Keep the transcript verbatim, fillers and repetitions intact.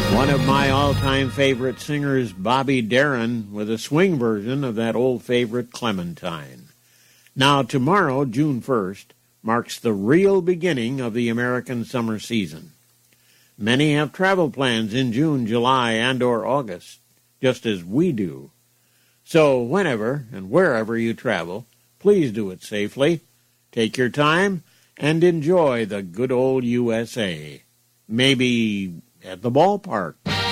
One of my all-time favorite singers, Bobby Darin, with a swing version of that old favorite Clementine. Now, tomorrow, June first, marks the real beginning of the American summer season. Many have travel plans in June, July, and or August, just as we do. So whenever and wherever you travel, please do it safely, take your time, and enjoy the good old U S A. Maybe at the ballpark.